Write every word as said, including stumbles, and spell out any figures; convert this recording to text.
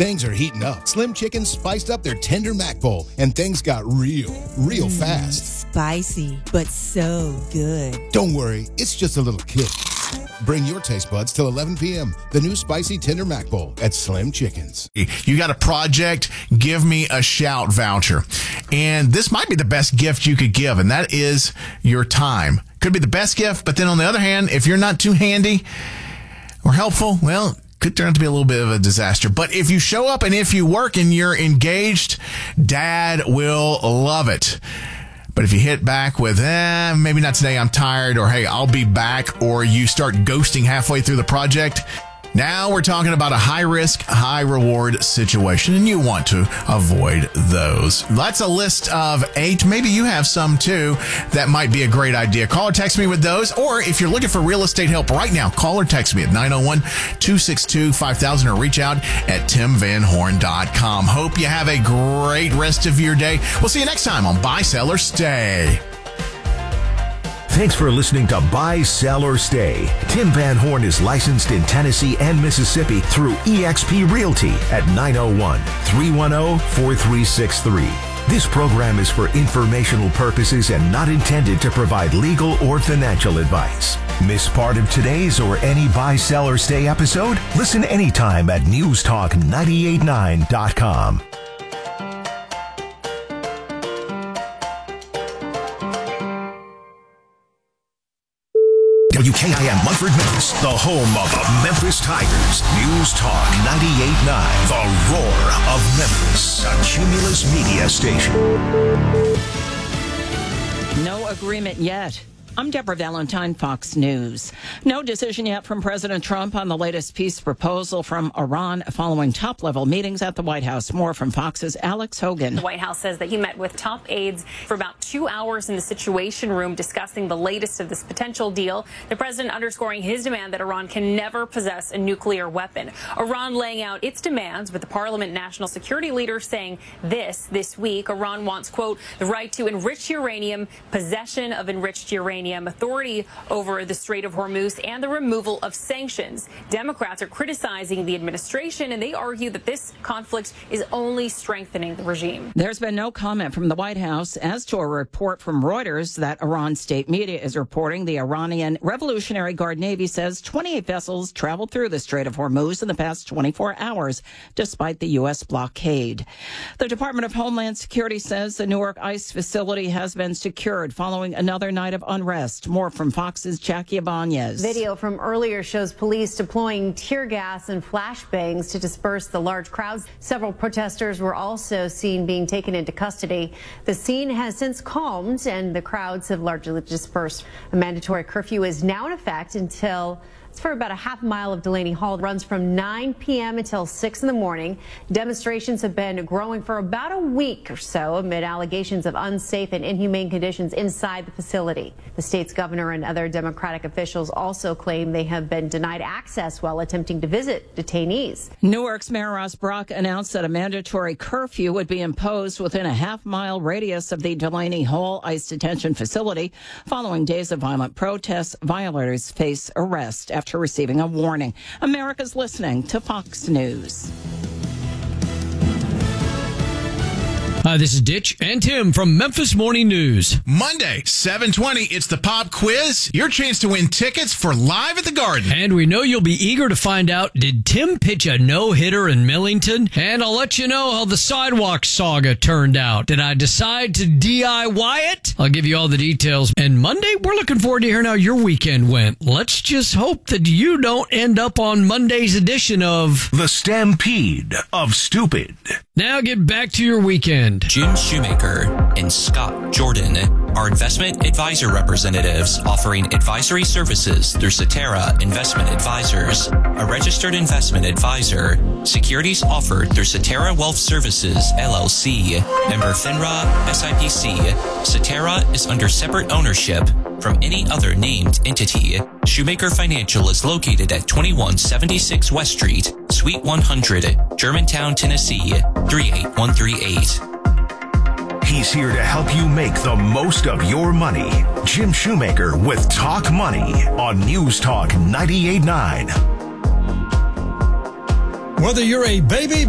Things are heating up. Slim Chickens spiced up their tender mac bowl, and things got real, real Mm, fast. Spicy, but so good. Don't worry, it's just a little kick. Bring your taste buds till eleven p.m. The new spicy tender mac bowl at Slim Chickens. You got a project, give me a shout voucher. And this might be the best gift you could give, and that is your time. Could be the best gift, but then on the other hand, if you're not too handy or helpful, well, could turn out to be a little bit of a disaster. But if you show up and if you work and you're engaged, Dad will love it. But if you hit back with, eh, maybe not today, I'm tired, or hey, I'll be back, or you start ghosting halfway through the project, now we're talking about a high-risk, high-reward situation, and you want to avoid those. That's a list of eight. Maybe you have some, too. That might be a great idea. Call or text me with those, or if you're looking for real estate help right now, call or text me at nine oh one, two six two, five thousand or reach out at tim van horn dot com. Hope you have a great rest of your day. We'll see you next time on Buy, Sell, or Stay. Thanks for listening to Buy, Sell, or Stay. Tim Van Horn is licensed in Tennessee and Mississippi through E X P Realty at nine oh one, three one oh, four three six three. This program is for informational purposes and not intended to provide legal or financial advice. Miss part of today's or any Buy, Sell, or Stay episode? Listen anytime at news talk nine eight nine dot com. W K I M Munford, Memphis, the home of the Memphis Tigers. News Talk ninety-eight point nine, the roar of Memphis, a Cumulus media station. No agreement yet. I'm Deborah Valentine, Fox News. No decision yet from President Trump on the latest peace proposal from Iran following top-level meetings at the White House. More from Fox's Alex Hogan. The White House says that he met with top aides for about two hours in the Situation Room discussing the latest of this potential deal. The president underscoring his demand that Iran can never possess a nuclear weapon. Iran laying out its demands with the Parliament National Security leader saying this this week. Iran wants, quote, the right to enrich uranium, possession of enriched uranium, authority over the Strait of Hormuz, and the removal of sanctions. Democrats are criticizing the administration, and they argue that this conflict is only strengthening the regime. There's been no comment from the White House as to a report from Reuters that Iran state media is reporting. The Iranian Revolutionary Guard Navy says twenty-eight vessels traveled through the Strait of Hormuz in the past twenty-four hours, despite the U S blockade. The Department of Homeland Security says the Newark ICE facility has been secured following another night of unrest. More from Fox's Jackie Ibanez. Video from earlier shows police deploying tear gas and flashbangs to disperse the large crowds. Several protesters were also seen being taken into custody. The scene has since calmed and the crowds have largely dispersed. A mandatory curfew is now in effect until It's for about a half mile of Delaney Hall. It runs from nine p.m. until six in the morning. Demonstrations have been growing for about a week or so amid allegations of unsafe and inhumane conditions inside the facility. The state's governor and other Democratic officials also claim they have been denied access while attempting to visit detainees. Newark's Mayor Ross Brock announced that a mandatory curfew would be imposed within a half-mile radius of the Delaney Hall ICE detention facility. Following days of violent protests, violators face arrest after receiving a warning. America's listening to Fox News. Hi, this is Ditch and Tim from Memphis Morning News. Monday, seven twenty, it's the Pop Quiz. Your chance to win tickets for Live at the Garden. And we know you'll be eager to find out, did Tim pitch a no-hitter in Millington? And I'll let you know how the sidewalk saga turned out. Did I decide to D I Y it? I'll give you all the details. And Monday, we're looking forward to hearing how your weekend went. Let's just hope that you don't end up on Monday's edition of The Stampede of Stupid. Now get back to your weekend. Jim Shoemaker and Scott Jordan are investment advisor representatives offering advisory services through Cetera Investment Advisors, a registered investment advisor. Securities offered through Cetera Wealth Services, L L C, member FINRA, S I P C. Cetera is under separate ownership from any other named entity. Shoemaker Financial is located at twenty-one seventy-six West Street, Suite one hundred, Germantown, Tennessee, three eight one three eight. He's here to help you make the most of your money. Jim Shoemaker with Talk Money on News Talk ninety-eight point nine. Whether you're a baby